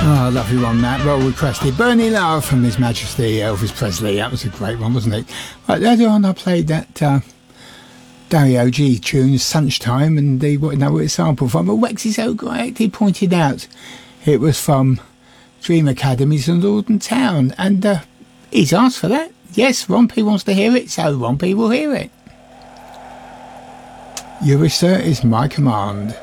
Oh, lovely one, that. Well requested. Burning Love from His Majesty Elvis Presley. That was a great one, wasn't it? Right, earlier on I played that Dario G tune, Sunshine, and he wouldn't know what it's sampled from. But Wex is so correct. He pointed out it was from Dream Academies in Lorden Town, and he's asked for that. Yes, Rompy wants to hear it, so Rompy will hear it. Your wish, sir, is my command.